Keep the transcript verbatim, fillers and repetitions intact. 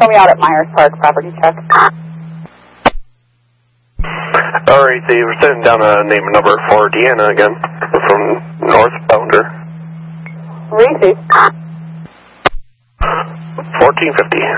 show me out at Myers Park, property check. Alright, so you were sending down a name and number for Deanna again, from North Pounder. Reese. fourteen fifty.